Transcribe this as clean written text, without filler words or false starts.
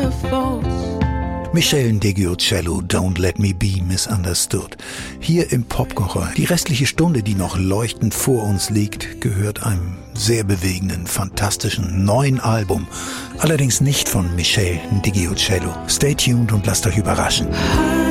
her faults. Michel Ndegeocello, Don't Let Me Be Misunderstood. Hier im Popkocher. Die restliche Stunde, die noch leuchtend vor uns liegt, gehört einem sehr bewegenden, fantastischen neuen Album. Allerdings nicht von Michel Ndegeocello. Stay tuned und lasst euch überraschen.